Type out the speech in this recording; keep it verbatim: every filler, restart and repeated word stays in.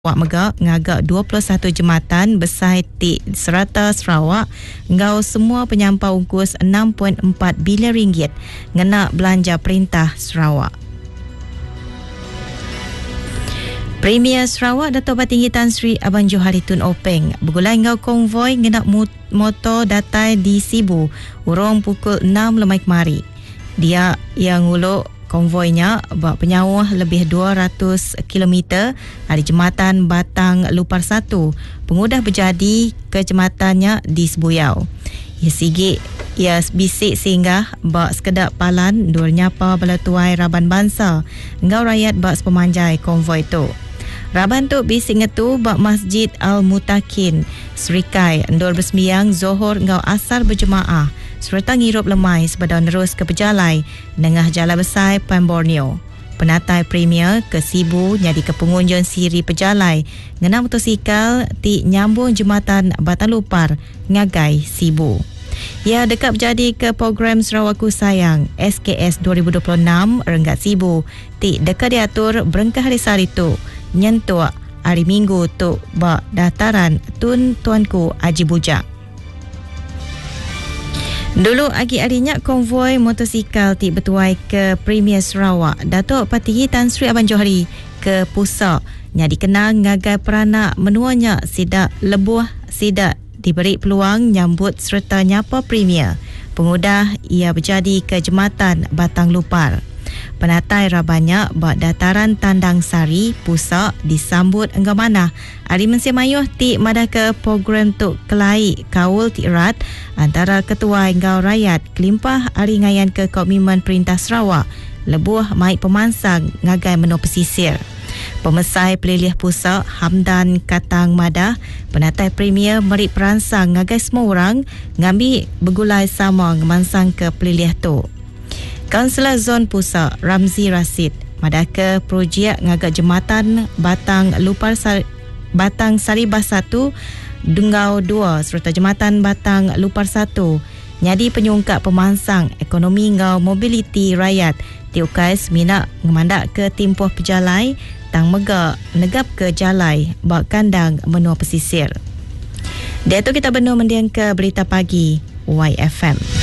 Wak megak ngagak dua puluh satu jematan besar ti serata Sarawak ngau semua penyampau ungkus enam perpuluhan empat bilion ringgit ngena belanja Perintah Sarawak. Premier Sarawak Dato' Patinggi Tan Sri Abang Johari Tun Openg bergulai ngau konvoi ngena motor datai di Sibu urung pukul enam lemai kemari. Dia yang nguluk konvoinya buat penyawah lebih dua ratus kilometer dari jematan Batang Lupar satu. Pengudah berjadi ke jematannya di Sebuyau. Ia sigit, ia bisik singgah bak sekedap palan dua nyapa bala tuai Raban Bangsa. Engau rakyat bak sepemanjai konvoi tu. Raban tu bisik ngetu bak Masjid Al-Mutakin Serikai endor bersembiang Zohor engau asar berjemaah serta ngirup lemai sebadan terus ke pejalai nengah jalan besar Pan Borneo. Penatai Premier ke Sibu nyadi ke pengunjung siri pejalai ngena motosikal ti nyambung jematan Batang Lupar ngagai Sibu. Ia dekat berjadi ke program Sarawakku Sayang S K S dua ribu dua puluh enam Renggat Sibu ti dekat diatur berengkah hari sari tu nyentuak hari Minggu tu bak dataran Tun Tuanku Haji Bujak. Dulu agi arinya konvoi motosikal ti bertuai ke Premier Sarawak Dato' Patinggi Tan Sri Abang Johari ke pusat nya dikenal ngagai peranak menuanya sidak lebuh sidak diberi peluang nyambut serta nyapa Premier. Pengudah ia berjadi ke jematan Batang Lupar. Penatai Rabanya bak dataran Tandang Sari pusat disambut enggak mana hari Mensia Mayuh ti madah ke program tu kelai kaul ti erat antara ketua enggau rakyat kelimpah hari ngayan ke Komitmen Perintah Sarawak lebuh mai pemansang ngagai menu pesisir. Pemesai pelilih pusat Hamdan Katang Madah Penatai Premier meri peransang ngagai semua orang ngambil bergulai sama ngemansang ke pelilih tu. Kaunselor Zon Pusat Ramzi Rasid madah ke projek ngagak jematan Batang Lupar Sari, Batang Saribah satu Dungau dua serta jematan Batang Lupar satu nyadi penyungkap pemansang ekonomi ngau mobiliti rakyat tiukais minak ngemandak ke timpuh pejalai tang megak negap ke jalai bak kandang menua pesisir. Dia tu kita benua mendiang ke berita pagi Y F M.